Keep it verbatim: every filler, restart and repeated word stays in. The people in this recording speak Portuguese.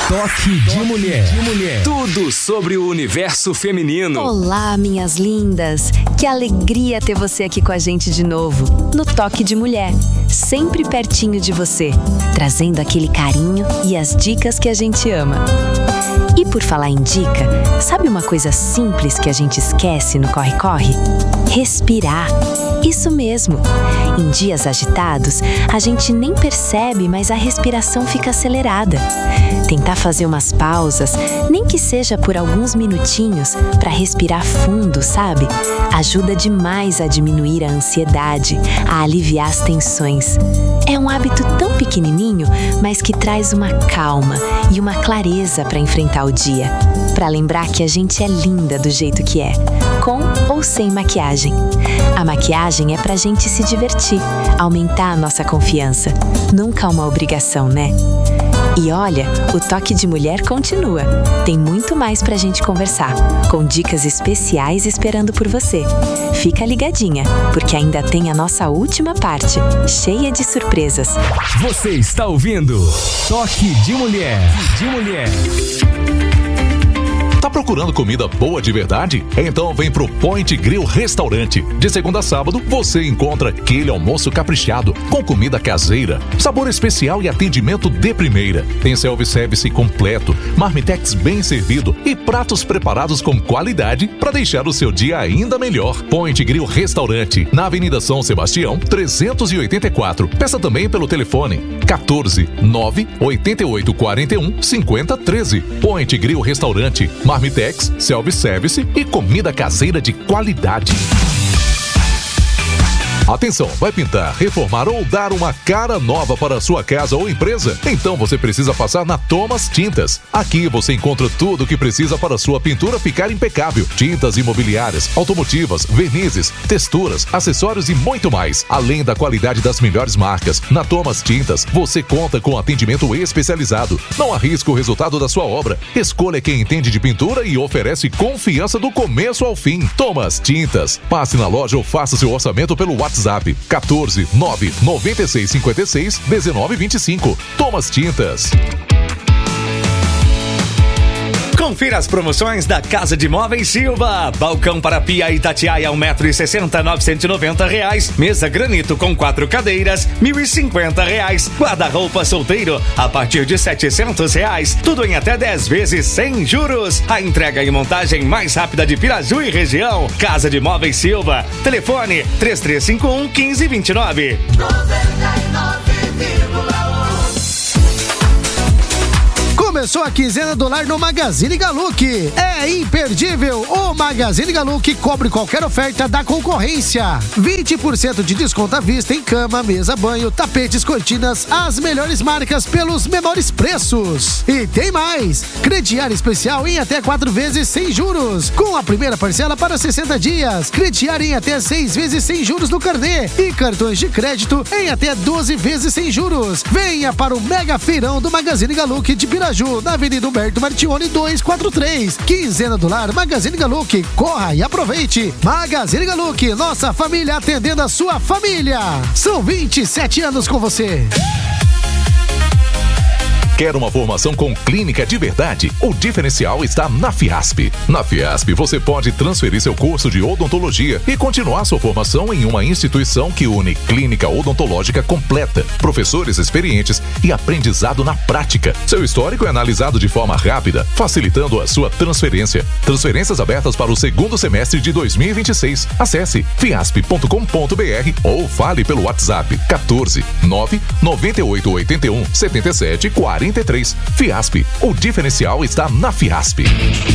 Toque de mulher. de mulher. Tudo sobre o universo feminino. Olá, minhas lindas. Que alegria ter você aqui com a gente de novo, no Toque de Mulher. Sempre pertinho de você, trazendo aquele carinho e as dicas que a gente ama. E por falar em dica, sabe uma coisa simples que a gente esquece no corre-corre? Respirar. Isso mesmo. Em dias agitados, a gente nem percebe, mas a respiração fica acelerada. Tentar fazer umas pausas, nem que seja por alguns minutinhos, para respirar fundo, sabe? Ajuda demais a diminuir a ansiedade, a aliviar as tensões. É um hábito tão pequenininho, mas que traz uma calma e uma clareza para enfrentar o dia. Para lembrar que a gente é linda do jeito que é, com ou sem maquiagem. A maquiagem é pra gente se divertir, aumentar a nossa confiança. Nunca uma obrigação, né? E olha, o Toque de Mulher continua. Tem muito mais pra gente conversar, com dicas especiais esperando por você. Fica ligadinha, porque ainda tem a nossa última parte, cheia de surpresas. Você está ouvindo Toque de Mulher. De Mulher. Tá procurando comida boa de verdade? Então vem pro Point Grill Restaurante. De segunda a sábado, você encontra aquele almoço caprichado, com comida caseira, sabor especial e atendimento de primeira. Tem self-service completo, marmitex bem servido e pratos preparados com qualidade para deixar o seu dia ainda melhor. Point Grill Restaurante, na Avenida São Sebastião, trezentos e oitenta e quatro. Peça também pelo telefone quatorze, nove, oitenta e oito, quarenta e um, cinquenta, treze. Point Grill Restaurante, marmitex, self-service e comida caseira de qualidade. Atenção, vai pintar, reformar ou dar uma cara nova para a sua casa ou empresa? Então você precisa passar na Thomas Tintas. Aqui você encontra tudo o que precisa para a sua pintura ficar impecável. Tintas imobiliárias, automotivas, vernizes, texturas, acessórios e muito mais. Além da qualidade das melhores marcas, na Thomas Tintas você conta com atendimento especializado. Não arrisca o resultado da sua obra. Escolha quem entende de pintura e oferece confiança do começo ao fim. Thomas Tintas. Passe na loja ou faça seu orçamento pelo WhatsApp. WhatsApp quatorze, nove, noventa e seis, cinquenta e seis, dezenove, vinte e cinco. Thomas Tintas. Confira as promoções da Casa de Móveis Silva. Balcão para pia Itatiaia, um metro e sessenta, novecentos e noventa reais. Mesa granito com quatro cadeiras, mil e cinquenta reais. Guarda-roupa solteiro, a partir de setecentos reais. Tudo em até dez vezes sem juros. A entrega e montagem mais rápida de Piraju e região. Casa de Móveis Silva. Telefone três três cinco um, um cinco dois nove. noventa e nove vírgula um. Começou a quinzena do lar no Magazine Galuc. É imperdível! O Magazine Galuc cobre qualquer oferta da concorrência. vinte por cento de desconto à vista em cama, mesa, banho, tapetes, cortinas, as melhores marcas pelos menores preços. E tem mais! Crediário especial em até quatro vezes sem juros, com a primeira parcela para sessenta dias. Crediário em até seis vezes sem juros no carnê e cartões de crédito em até doze vezes sem juros. Venha para o Mega Feirão do Magazine Galuc de Piraju, na Avenida Humberto Martione duzentos e quarenta e três. Quinzena do lar, Magazine Galuc. Corra e aproveite. Magazine Galuc, nossa família atendendo a sua família. São vinte e sete anos com você. Quer uma formação com clínica de verdade? O diferencial está na Fiasp. Na Fiasp, você pode transferir seu curso de odontologia e continuar sua formação em uma instituição que une clínica odontológica completa, professores experientes e aprendizado na prática. Seu histórico é analisado de forma rápida, facilitando a sua transferência. Transferências abertas para o segundo semestre de dois mil e vinte e seis. Acesse fiasp ponto com ponto br ou fale pelo WhatsApp quatorze, nove, noventa e oito, oitenta e um, setenta e sete, quarenta e três. Fiasp, o diferencial está na Fiasp.